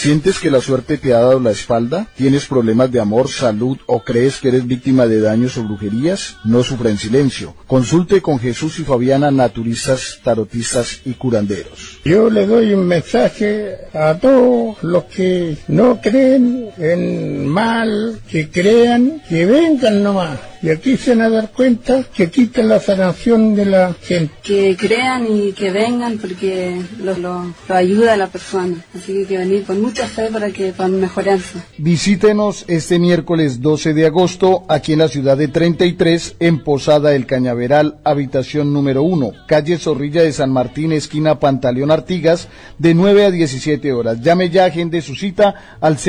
¿Sientes que la suerte te ha dado la espalda? ¿Tienes problemas de amor, salud o crees que eres víctima de daños o brujerías? No sufra en silencio. Consulte con Jesús y Fabiana, naturistas, tarotistas y curanderos. Yo le doy un mensaje a todos los que no creen en mal, que crean, que vengan nomás. Y aquí se van a dar cuenta que quitan la sanación de la gente. Que crean y que vengan porque lo ayuda a la persona. Así que hay que venir con mucha fe para mejorarse. Visítenos este miércoles 12 de agosto aquí en la ciudad de 33, en Posada El Cañaveral, habitación número 1, calle Zorrilla de San Martín, esquina Pantaleón Artigas, de 9 a 17 horas. Llame ya, agende su cita al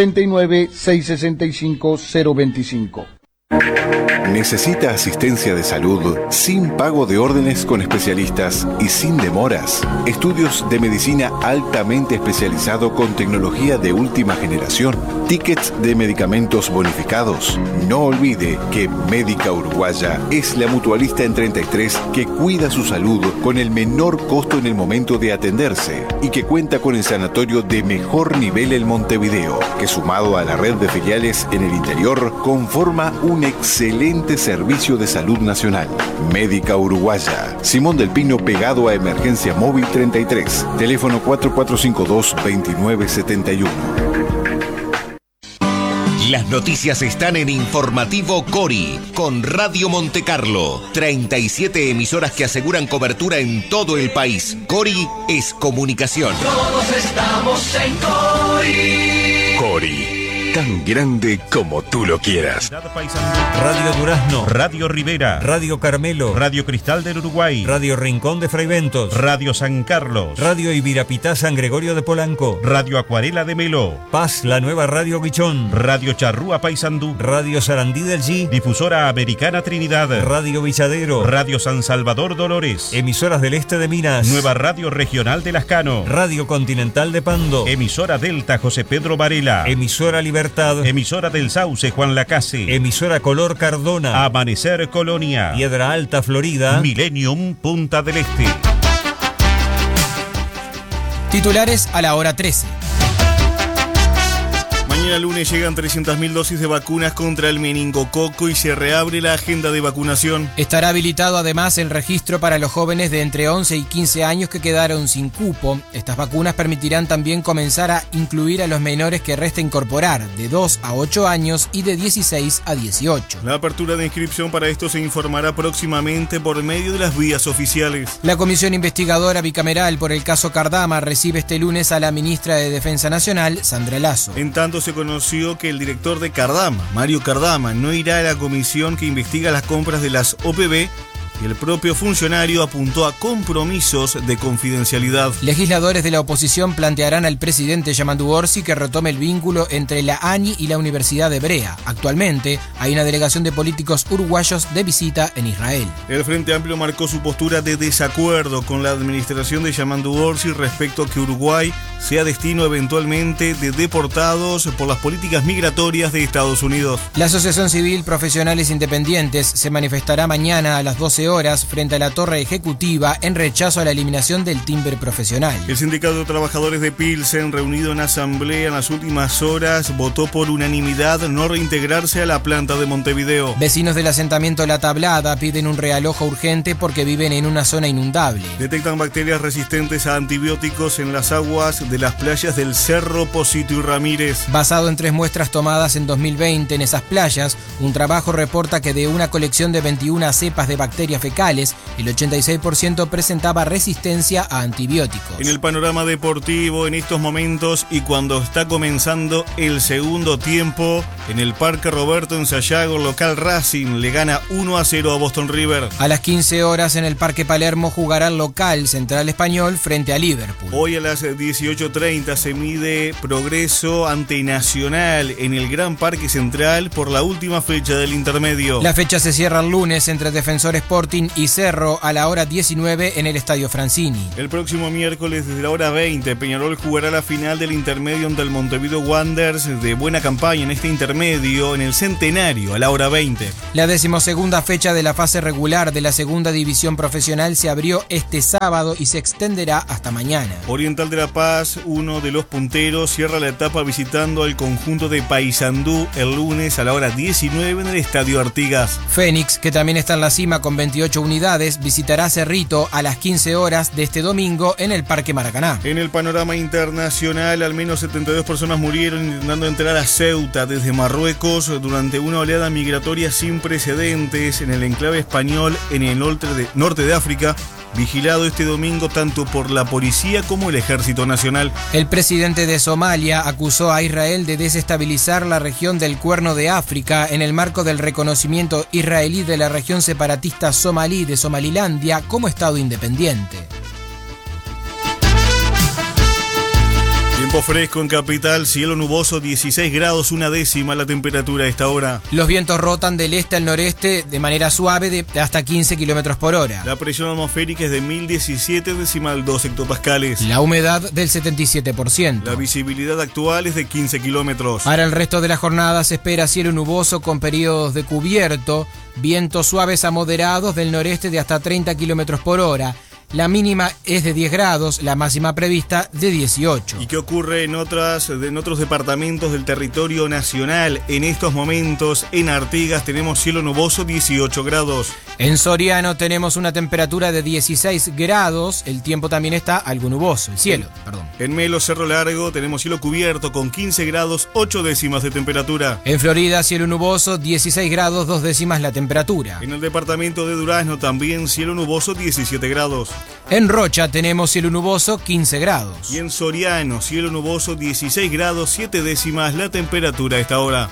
099-665-025. ¿Necesita asistencia de salud sin pago de órdenes con especialistas y sin demoras? Estudios de medicina altamente especializado con tecnología de última generación. Tickets de medicamentos bonificados. No olvide que Médica Uruguaya es la mutualista en 33 que cuida su salud con el menor costo en el momento de atenderse y que cuenta con el sanatorio de mejor nivel en Montevideo, que sumado a la red de filiales en el interior conforma un excelente servicio de salud nacional. Médica Uruguaya. Simón del Pino, pegado a Emergencia Móvil 33. Teléfono 4452-2971. Las noticias están en Informativo Cori, con Radio Montecarlo. 37 emisoras que aseguran cobertura en todo el país. Cori es comunicación. Todos estamos en Cori. Cori. Tan grande como tú lo quieras. Radio Durazno, Radio Rivera, Radio Carmelo, Radio Cristal del Uruguay, Radio Rincón de Fraiventos, Radio San Carlos, Radio Ibirapitá San Gregorio de Polanco, Radio Acuarela de Melo, Paz, la nueva Radio Guichón, Radio Charrúa Paysandú, Radio Sarandí del G, Difusora Americana Trinidad, Radio Villadero, Radio San Salvador Dolores, Emisoras del Este de Minas, Nueva Radio Regional de Lascano, Radio Continental de Pando, Emisora Delta José Pedro Varela, Emisora Libertad, Emisora del Sauce Juan Lacase, Emisora Color Cardona, Amanecer Colonia, Piedra Alta Florida, Millennium Punta del Este. Titulares a la hora 13. Mañana lunes llegan 300.000 dosis de vacunas contra el meningococo y se reabre la agenda de vacunación. Estará habilitado además el registro para los jóvenes de entre 11 y 15 años que quedaron sin cupo. Estas vacunas permitirán también comenzar a incluir a los menores que resta incorporar, de 2 a 8 años y de 16 a 18. La apertura de inscripción para esto se informará próximamente por medio de las vías oficiales. La Comisión Investigadora Bicameral por el caso Cardama recibe este lunes a la ministra de Defensa Nacional, Sandra Lasso. En tanto, se conoció que el director de Cardama, Mario Cardama, no irá a la comisión que investiga las compras de las OPB y el propio funcionario apuntó a compromisos de confidencialidad. Legisladores de la oposición plantearán al presidente Yamandu Orsi que retome el vínculo entre la ANI y la Universidad de Hebrea. Actualmente hay una delegación de políticos uruguayos de visita en Israel. El Frente Amplio marcó su postura de desacuerdo con la administración de Yamandu Orsi respecto a que Uruguay sea destino eventualmente de deportados por las políticas migratorias de Estados Unidos. La Asociación Civil Profesionales Independientes se manifestará mañana a las 12 horas frente a la Torre Ejecutiva en rechazo a la eliminación del timbre profesional. El Sindicato de Trabajadores de Pilsen, reunido en asamblea en las últimas horas, votó por unanimidad no reintegrarse a la planta de Montevideo. Vecinos del asentamiento La Tablada piden un realojo urgente porque viven en una zona inundable. Detectan bacterias resistentes a antibióticos en las aguas de las playas del Cerro, Posito y Ramírez. Basado en 3 muestras tomadas en 2020 en esas playas, un trabajo reporta que de una colección de 21 cepas de bacterias fecales, el 86% presentaba resistencia a antibióticos. En el panorama deportivo, en estos momentos y cuando está comenzando el segundo tiempo, en el Parque Roberto en Sayago, local Racing le gana 1-0 a Boston River. A las 15 horas en el Parque Palermo jugará el local Central Español frente a Liverpool. Hoy a las 18:30 se mide Progreso ante Nacional en el Gran Parque Central por la última fecha del intermedio. La fecha se cierra el lunes entre Defensor Sporting Sporting y Cerro a la hora 19 en el Estadio Francini. El próximo miércoles desde la hora 20, Peñarol jugará la final del intermedio ante el Montevideo Wanderers, de buena campaña en este intermedio, en el Centenario a la hora 20. La 12ª fecha de la fase regular de la segunda división profesional se abrió este sábado y se extenderá hasta mañana. Oriental de La Paz, uno de los punteros, cierra la etapa visitando al conjunto de Paysandú el lunes a la hora 19 en el Estadio Artigas. Fénix, que también está en la cima con 28 unidades, visitará Cerrito a las 15 horas de este domingo en el Parque Maracaná. En el panorama internacional, al menos 72 personas murieron intentando entrar a Ceuta desde Marruecos durante una oleada migratoria sin precedentes en el enclave español en el norte de África, vigilado este domingo tanto por la policía como el Ejército Nacional. El presidente de Somalia acusó a Israel de desestabilizar la región del Cuerno de África en el marco del reconocimiento israelí de la región separatista somalí de Somalilandia como Estado independiente. Tiempo fresco en Capital, cielo nuboso, 16 grados, 1/10 la temperatura a esta hora. Los vientos rotan del este al noreste de manera suave de hasta 15 kilómetros por hora. La presión atmosférica es de 1017,2 hectopascales. La humedad del 77%. La visibilidad actual es de 15 kilómetros. Para el resto de la jornada se espera cielo nuboso con periodos de cubierto, vientos suaves a moderados del noreste de hasta 30 kilómetros por hora. La mínima es de 10 grados, la máxima prevista de 18. ¿Y qué ocurre en otros departamentos del territorio nacional? En estos momentos, en Artigas tenemos cielo nuboso, 18 grados. En Soriano tenemos una temperatura de 16 grados, el tiempo también está algo nuboso, el cielo, perdón. En Melo, Cerro Largo, tenemos cielo cubierto con 15 grados, 0,8 de temperatura. En Florida, cielo nuboso, 16 grados, 0,2 la temperatura. En el departamento de Durazno también cielo nuboso, 17 grados. En Rocha tenemos cielo nuboso, 15 grados. Y en Soriano, cielo nuboso, 16 grados, 0,7 la temperatura a esta hora.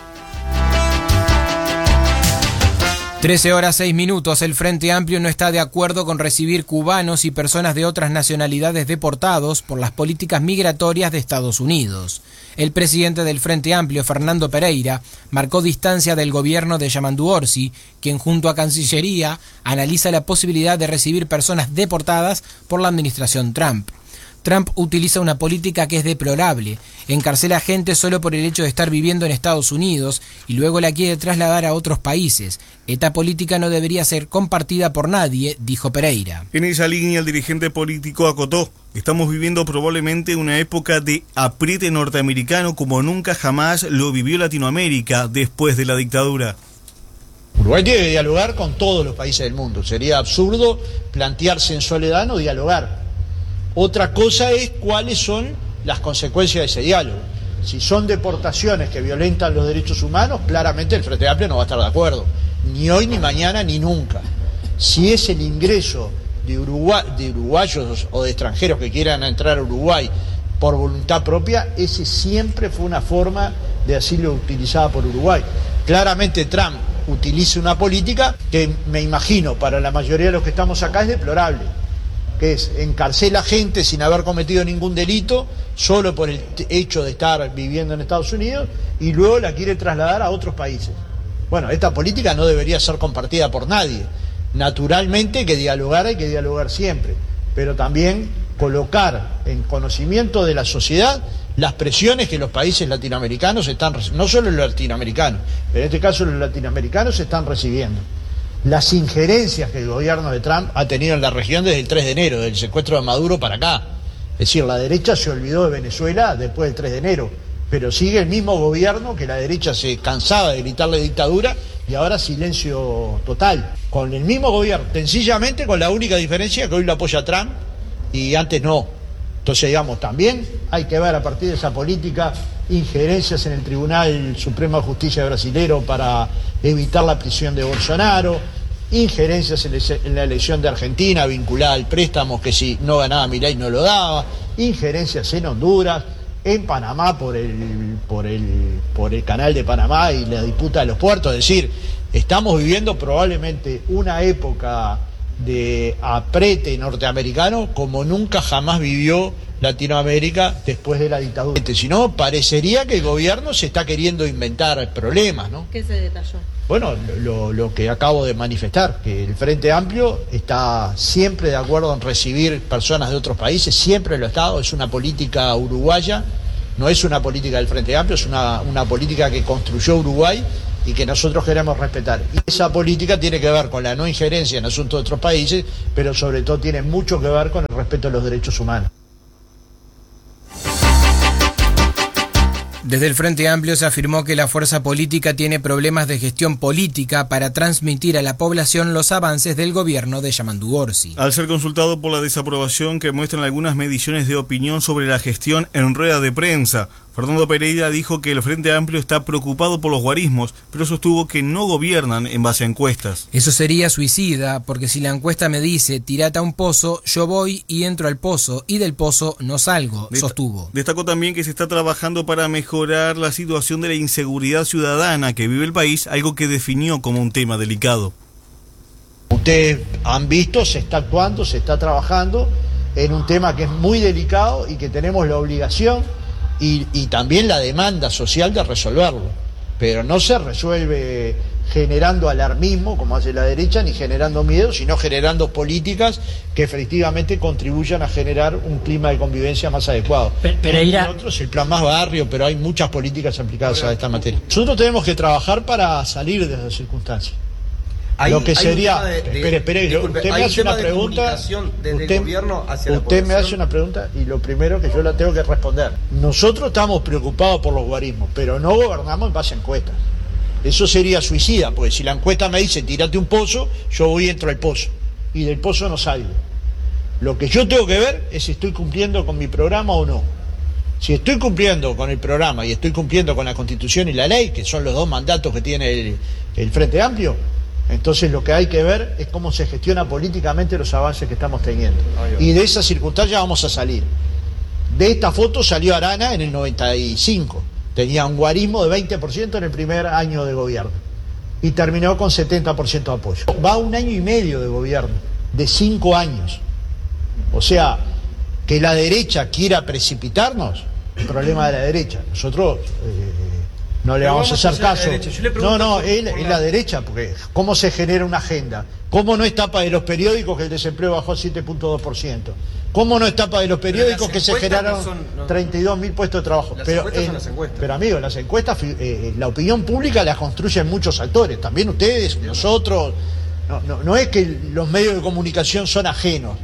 13 horas 6 minutos. El Frente Amplio no está de acuerdo con recibir cubanos y personas de otras nacionalidades deportados por las políticas migratorias de Estados Unidos. El presidente del Frente Amplio, Fernando Pereira, marcó distancia del gobierno de Yamandu Orsi, quien junto a Cancillería analiza la posibilidad de recibir personas deportadas por la administración Trump. Trump utiliza una política que es deplorable, encarcela a gente solo por el hecho de estar viviendo en Estados Unidos y luego la quiere trasladar a otros países. Esta política no debería ser compartida por nadie, dijo Pereira. En esa línea el dirigente político acotó: estamos viviendo probablemente una época de apriete norteamericano como nunca jamás lo vivió Latinoamérica después de la dictadura. Uruguay tiene que dialogar con todos los países del mundo. Sería absurdo plantearse en soledad no dialogar. Otra cosa es cuáles son las consecuencias de ese diálogo. Si son deportaciones que violentan los derechos humanos, claramente el Frente Amplio no va a estar de acuerdo. Ni hoy, ni mañana, ni nunca. Si es el ingreso de uruguayos o de extranjeros que quieran entrar a Uruguay por voluntad propia, ese siempre fue una forma de asilo utilizada por Uruguay. Claramente Trump utiliza una política que me imagino para la mayoría de los que estamos acá es deplorable, que es encarcela gente sin haber cometido ningún delito solo por el hecho de estar viviendo en Estados Unidos y luego la quiere trasladar a otros países. Bueno, esta política no debería ser compartida por nadie. Naturalmente hay que dialogar siempre, pero también colocar en conocimiento de la sociedad las presiones que los países latinoamericanos están, no solo los latinoamericanos, pero en este caso los latinoamericanos están recibiendo. Las injerencias que el gobierno de Trump ha tenido en la región desde el 3 de enero, del secuestro de Maduro para acá. Es decir, la derecha se olvidó de Venezuela después del 3 de enero, pero sigue el mismo gobierno que la derecha se cansaba de gritarle dictadura y ahora silencio total. Con el mismo gobierno, sencillamente con la única diferencia que hoy lo apoya Trump y antes no. Entonces, digamos, también hay que ver a partir de esa política injerencias en el Tribunal Supremo de Justicia brasilero para evitar la prisión de Bolsonaro, injerencias en la elección de Argentina vinculada al préstamo que si no ganaba Milei no lo daba, injerencias en Honduras, en Panamá por el canal de Panamá y la disputa de los puertos. Es decir, estamos viviendo probablemente una época de aprete norteamericano como nunca jamás vivió Latinoamérica después de la dictadura. Si no, parecería que el gobierno se está queriendo inventar problemas, ¿no? ¿Qué se detalló? Bueno, lo que acabo de manifestar, que el Frente Amplio está siempre de acuerdo en recibir personas de otros países, siempre lo ha estado, es una política uruguaya, no es una política del Frente Amplio, es una política que construyó Uruguay y que nosotros queremos respetar. Y esa política tiene que ver con la no injerencia en asuntos de otros países, pero sobre todo tiene mucho que ver con el respeto a los derechos humanos. Desde el Frente Amplio se afirmó que la fuerza política tiene problemas de gestión política para transmitir a la población los avances del gobierno de Yamandu Orsi. Al ser consultado por la desaprobación que muestran algunas mediciones de opinión sobre la gestión en rueda de prensa, Fernando Pereira dijo que el Frente Amplio está preocupado por los guarismos, pero sostuvo que no gobiernan en base a encuestas. Eso sería suicida, porque si la encuesta me dice tirate a un pozo, yo voy y entro al pozo, y del pozo no salgo, sostuvo. Destacó también que se está trabajando para mejorar la situación de la inseguridad ciudadana que vive el país, algo que definió como un tema delicado. Ustedes han visto, se está actuando, se está trabajando en un tema que es muy delicado y que tenemos la obligación y también la demanda social de resolverlo, pero no se resuelve generando alarmismo como hace la derecha ni generando miedo, sino generando políticas que efectivamente contribuyan a generar un clima de convivencia más adecuado. Pereira, Nosotros el plan Más Barrio, pero hay muchas políticas aplicadas a esta materia. Nosotros tenemos que trabajar para salir de esas circunstancias. Lo que sería, espere, usted me hace una pregunta, usted me hace una pregunta y lo primero que yo la tengo que responder. Nosotros estamos preocupados por los guarismos, pero no gobernamos en base a encuestas. Eso sería suicida, porque si la encuesta me dice tírate un pozo, yo voy y entro al pozo y del pozo no salgo. Lo que yo tengo que ver es si estoy cumpliendo con mi programa o no. Si estoy cumpliendo con el programa y estoy cumpliendo con la Constitución y la ley, que son los dos mandatos que tiene el Frente Amplio, entonces lo que hay que ver es cómo se gestiona políticamente los avances que estamos teniendo. Y de esa circunstancia vamos a salir. De esta foto salió Arana en el 95. Tenía un guarismo de 20% en el primer año de gobierno. Y terminó con 70% de apoyo. Va 1 año y medio de gobierno, de 5 años. O sea, que la derecha quiera precipitarnos, el problema de la derecha. Nosotros... no le vamos a hacer caso. No, es la derecha, porque ¿cómo se genera una agenda? ¿Cómo no es tapa de los periódicos que el desempleo bajó 7.2%? ¿Cómo no es tapa de los periódicos que se generaron 32.000 puestos de trabajo? Pero amigos, las encuestas, la opinión pública la construyen muchos actores, también ustedes, nosotros. No es que los medios de comunicación son ajenos.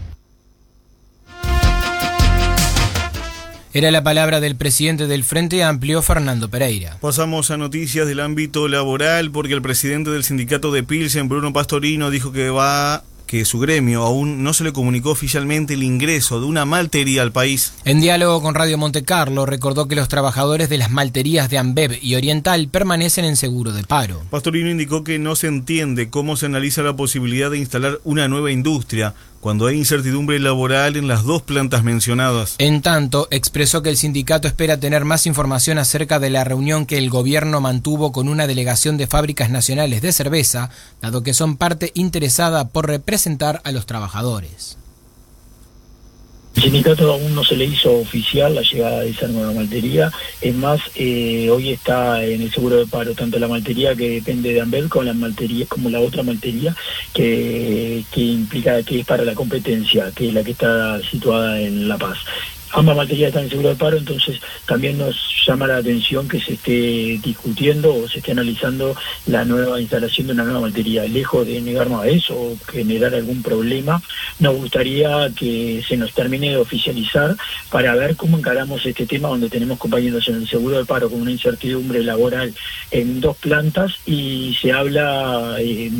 Era la palabra del presidente del Frente Amplio, Fernando Pereira. Pasamos a noticias del ámbito laboral, porque el presidente del sindicato de Pilsen, Bruno Pastorino, dijo que su gremio aún no se le comunicó oficialmente el ingreso de una maltería al país. En diálogo con Radio Montecarlo, recordó que los trabajadores de las malterías de Ambev y Oriental permanecen en seguro de paro. Pastorino indicó que no se entiende cómo se analiza la posibilidad de instalar una nueva industria cuando hay incertidumbre laboral en las 2 plantas mencionadas. En tanto, expresó que el sindicato espera tener más información acerca de la reunión que el gobierno mantuvo con una delegación de fábricas nacionales de cerveza, dado que son parte interesada por representar a los trabajadores. El sindicato aún no se le hizo oficial la llegada de esa nueva maltería. Es más, hoy está en el seguro de paro tanto la maltería que depende de Ambev como la otra maltería que implica que es para la competencia, que es la que está situada en La Paz. Ambas malterías están en seguro de paro, entonces también nos llama la atención que se esté discutiendo o se esté analizando la nueva instalación de una nueva maltería. Lejos de negarnos a eso o generar algún problema, nos gustaría que se nos termine de oficializar para ver cómo encaramos este tema, donde tenemos compañeros en el seguro de paro con una incertidumbre laboral en 2 plantas y se habla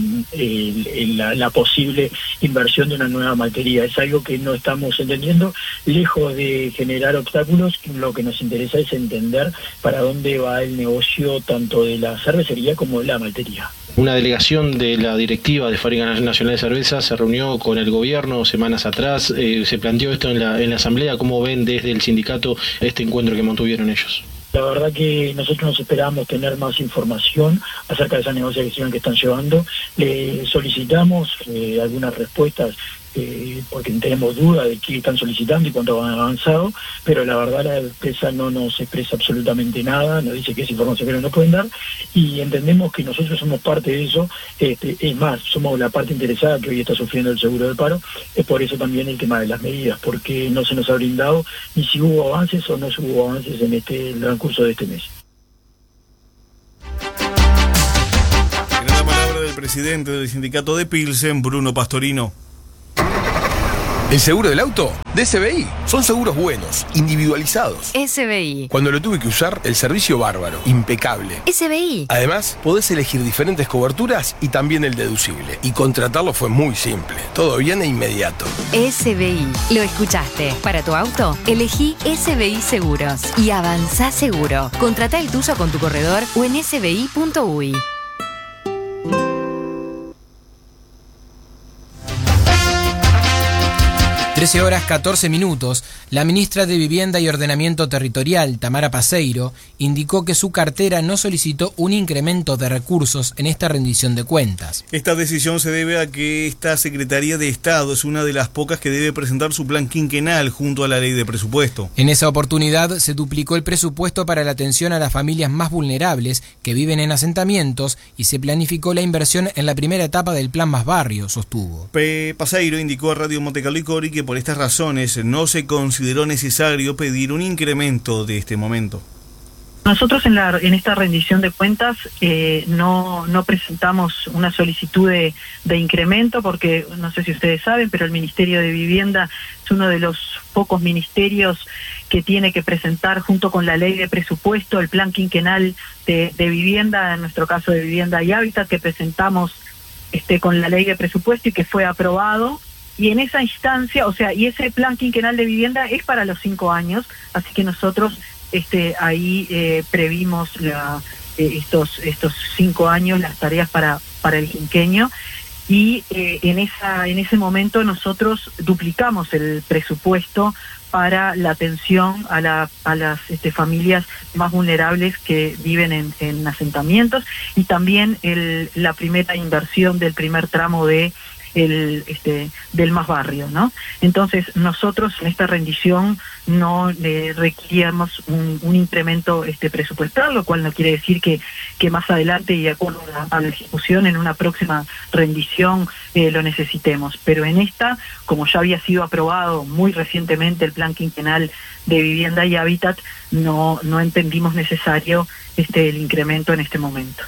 la posible inversión de una nueva maltería. Es algo que no estamos entendiendo, lejos de generar obstáculos. Lo que nos interesa es entender para dónde va el negocio tanto de la cervecería como de la maltería. Una delegación de la directiva de Fábricas Nacionales de Cerveza se reunió con el gobierno semanas atrás, se planteó esto en la asamblea. ¿Cómo ven desde el sindicato este encuentro que mantuvieron ellos? La verdad que nosotros nos esperábamos tener más información acerca de esa negociación que están llevando. Le solicitamos algunas respuestas porque tenemos duda de qué están solicitando y cuánto han avanzado, pero la verdad la empresa no nos expresa absolutamente nada, nos dice que esa información que no nos pueden dar, y entendemos que nosotros somos parte de eso, es más, somos la parte interesada que hoy está sufriendo el seguro de paro, es por eso también el tema de las medidas, porque no se nos ha brindado ni si hubo avances o no hubo avances en el transcurso de este mes. La palabra del presidente del sindicato de Pilsen, Bruno Pastorino. ¿El seguro del auto? De SBI. Son seguros buenos, individualizados. SBI. Cuando lo tuve que usar, el servicio bárbaro, impecable. SBI. Además, podés elegir diferentes coberturas y también el deducible. Y contratarlo fue muy simple. Todo bien e inmediato. SBI. Lo escuchaste. Para tu auto, elegí SBI Seguros. Y avanzá seguro. Contratá el tuyo con tu corredor o en sbi.uy. Horas 14 minutos, la ministra de Vivienda y Ordenamiento Territorial, Tamara Paseiro, indicó que su cartera no solicitó un incremento de recursos en esta rendición de cuentas. Esta decisión se debe a que esta Secretaría de Estado es una de las pocas que debe presentar su plan quinquenal junto a la ley de presupuesto. En esa oportunidad se duplicó el presupuesto para la atención a las familias más vulnerables que viven en asentamientos y se planificó la inversión en la primera etapa del Plan Más Barrio, sostuvo. Paseiro indicó a Radio Montecarlo y Cori que por estas razones no se consideró necesario pedir un incremento de este momento. Nosotros en esta rendición de cuentas no presentamos una solicitud de incremento porque, no sé si ustedes saben, pero el Ministerio de Vivienda es uno de los pocos ministerios que tiene que presentar junto con la ley de presupuesto el plan quinquenal de vivienda, en nuestro caso de Vivienda y Hábitat, que presentamos con la ley de presupuesto y que fue aprobado. Y en esa instancia, y ese plan quinquenal de vivienda es para los 5 años, así que nosotros ahí previmos estos 5 años, las tareas para el quinquenio, y en ese momento nosotros duplicamos el presupuesto para la atención a las familias más vulnerables que viven en asentamientos, y también la primera inversión del primer tramo del Más Barrio, ¿no? Entonces nosotros en esta rendición no requeríamos un incremento presupuestal, lo cual no quiere decir que más adelante y de acuerdo a la ejecución en una próxima rendición lo necesitemos, pero en esta, como ya había sido aprobado muy recientemente el plan quinquenal de Vivienda y Hábitat, no entendimos necesario el incremento en este momento.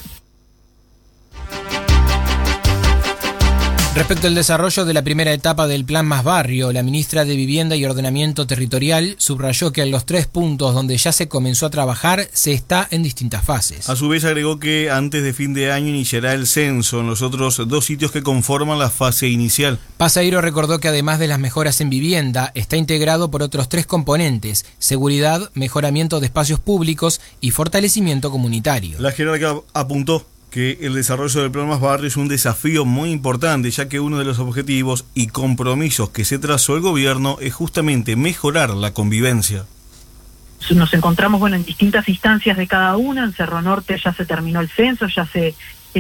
Respecto al desarrollo de la primera etapa del Plan Más Barrio, la ministra de Vivienda y Ordenamiento Territorial subrayó que en los 3 puntos donde ya se comenzó a trabajar se está en distintas fases. A su vez agregó que antes de fin de año iniciará el censo en los otros 2 sitios que conforman la fase inicial. Paseiro recordó que además de las mejoras en vivienda, está integrado por otros 3 componentes: seguridad, mejoramiento de espacios públicos y fortalecimiento comunitario. La jerarca apuntó que el desarrollo del Plan Más Barrio es un desafío muy importante, ya que uno de los objetivos y compromisos que se trazó el gobierno es justamente mejorar la convivencia. Nos encontramos en distintas instancias de cada una. En Cerro Norte ya se terminó el censo, ya se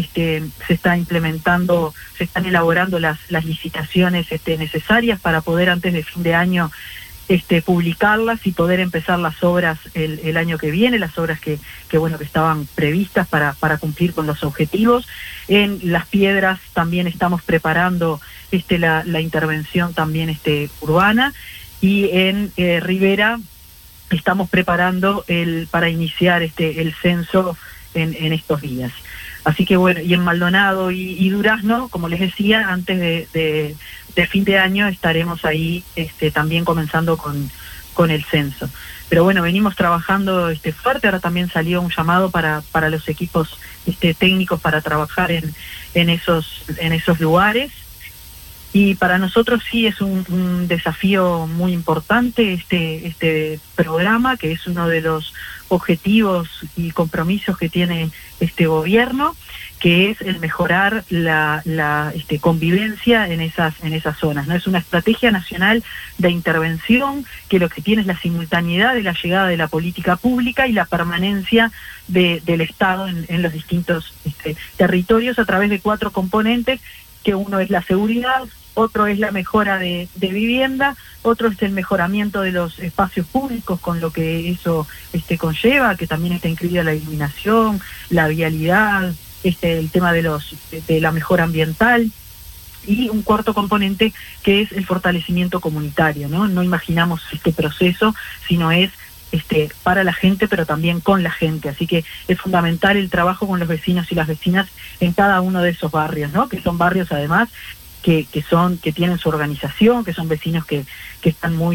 está implementando, se están elaborando las licitaciones necesarias para poder antes de fin de año publicarlas y poder empezar las obras el año que viene, las obras que estaban previstas para cumplir con los objetivos. En Las Piedras también estamos preparando la intervención también urbana, y en Rivera estamos preparando para iniciar el censo en estos días. Así que y en Maldonado y Durazno, como les decía, antes de fin de año estaremos ahí también comenzando con el censo. Pero venimos trabajando fuerte. Ahora también salió un llamado para los equipos técnicos para trabajar en esos lugares. Y para nosotros sí es un desafío muy importante este programa, que es uno de los objetivos y compromisos que tiene este gobierno, que es el mejorar la convivencia en esas zonas, ¿no? Es una estrategia nacional de intervención que lo que tiene es la simultaneidad de la llegada de la política pública y la permanencia del Estado en los distintos territorios a través de 4 componentes, que uno es la seguridad, otro es la mejora de vivienda, otro es el mejoramiento de los espacios públicos con lo que eso conlleva, que también está incluida la iluminación, la vialidad, el tema de la mejora ambiental. Y un cuarto componente que es el fortalecimiento comunitario, ¿no? No imaginamos este proceso, sino es para la gente, pero también con la gente. Así que es fundamental el trabajo con los vecinos y las vecinas en cada uno de esos barrios, ¿no? Que son barrios además que tienen su organización, que son vecinos que están muy